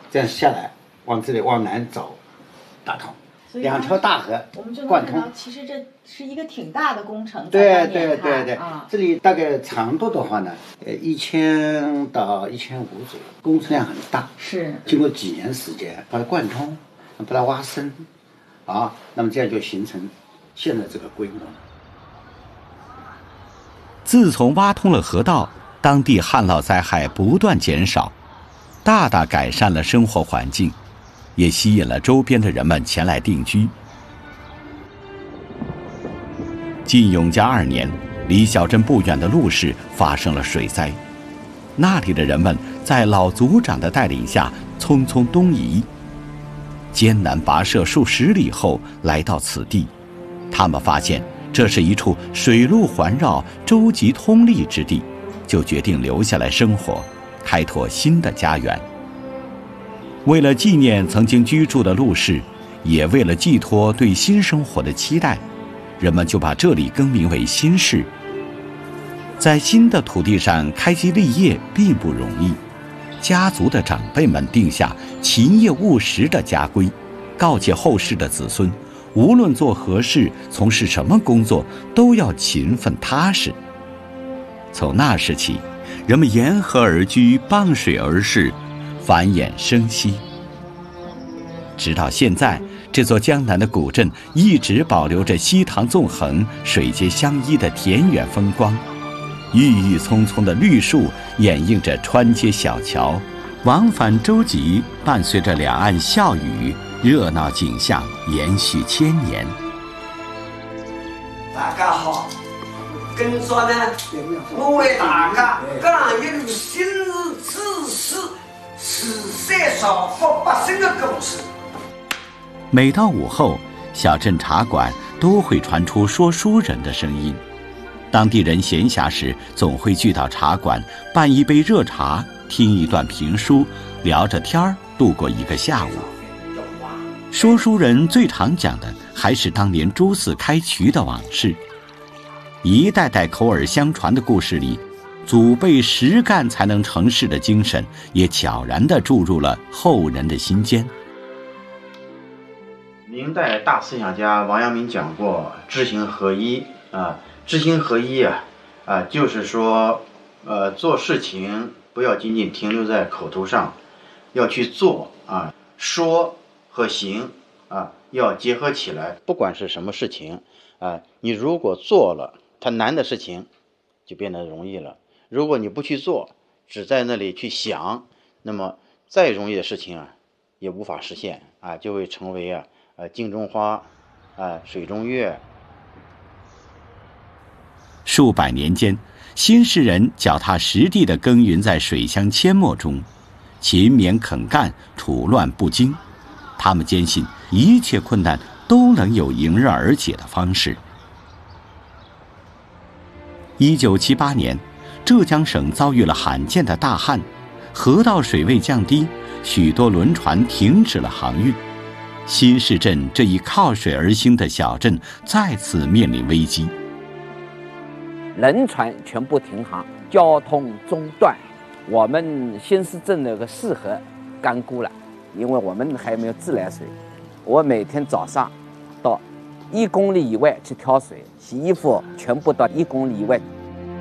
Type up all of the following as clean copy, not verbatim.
这样下来往这里往南走，打通2条大河， 我们就能贯通看到，其实这是一个挺大的工程。 对啊， 这里大概长度的话呢，1000到1500左右，工程量很大。 是经过几年时间把它贯通，把它挖深，啊，那么这样就形成现在这个规模了。 自从挖通了河道，当地旱涝灾害不断减少，大大改善了生活环境，也吸引了周边的人们前来定居。晋永嘉2年，离小镇不远的陆氏发生了水灾，那里的人们在老族长的带领下匆匆东移，艰难跋涉数10里后来到此地，他们发现这是一处水陆环绕、舟楫通利之地，就决定留下来生活，开拓新的家园。为了纪念曾经居住的陆氏，也为了寄托对新生活的期待，人们就把这里更名为新市。在新的土地上开基立业并不容易，家族的长辈们定下勤业务实的家规，告诫后世的子孙，无论做何事，从事什么工作，都要勤奋踏实。从那时起，人们沿河而居，傍水而市，繁衍生息。直到现在，这座江南的古镇一直保留着溪塘纵横、水街相依的田园风光，郁郁葱葱的绿树掩映着穿街小桥，往返舟楫伴随着两岸笑语，热闹景象延续千年。 大家好，跟着呢，我为大家讲一个新日之事，慈善造福百姓的故事。 每到午后，小镇茶馆都会传出说书人的声音，当地人闲暇时总会聚到茶馆，办一杯热茶，听一段评书，聊着天儿度过一个下午。说书人最常讲的还是当年朱四开渠的往事，一代代口耳相传的故事里，祖辈实干才能成事的精神也悄然地注入了后人的心间。 明代大思想家王阳明讲过知行合一啊，知行合一就是说做事情不要仅仅停留在口头上，要去做啊，说和行要结合起来。不管是什么事情你如果做了，它难的事情就变得容易了。如果你不去做，只在那里去想，那么再容易的事情也无法实现就会成为镜中花水中月。 数百年间，新市人脚踏实地地耕耘在水乡阡陌中，勤勉肯干，处乱不惊。他们坚信一切困难都能有迎刃而解的方式。1978年，浙江省遭遇了罕见的大旱，河道水位降低，许多轮船停止了航运。新市镇这一靠水而兴的小镇再次面临危机， 轮船全部停航，交通中断。我们新市镇那个4河干枯了，因为我们还没有自来水。我每天早上到1公里以外去挑水，洗衣服全部到1公里以外。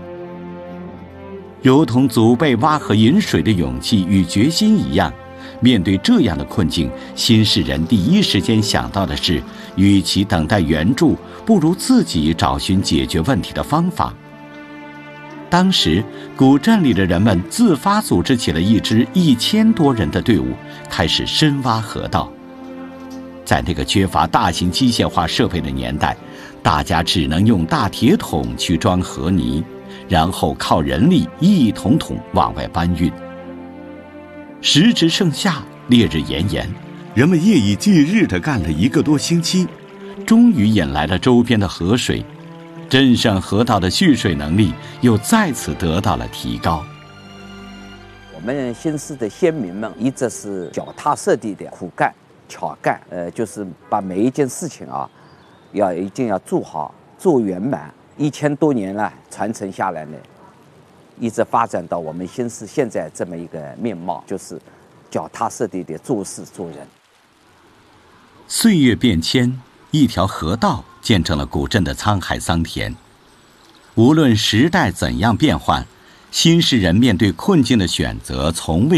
如同祖辈挖河引水的勇气与决心一样，面对这样的困境，新市人第一时间想到的是，与其等待援助，不如自己找寻解决问题的方法。当时，古镇里的人们自发组织起了一支1000多人的队伍，开始深挖河道。在那个缺乏大型机械化设备的年代，大家只能用大铁桶去装河泥，然后靠人力一桶桶往外搬运。时值盛夏，烈日炎炎，人们夜以继日地干了1个多星期，终于引来了周边的河水，镇上河道的蓄水能力又再次得到了提高。 我们新市的先民们一直是脚踏实地的苦干巧干，就是把每一件事情一定要做好做圆满。1000多年了传承下来呢，一直发展到我们新市现在这么一个面貌，就是脚踏实地的做事做人。 岁月变迁，一条河道见证了古镇的沧海桑田。无论时代怎样变换，新市人面对困境的选择从未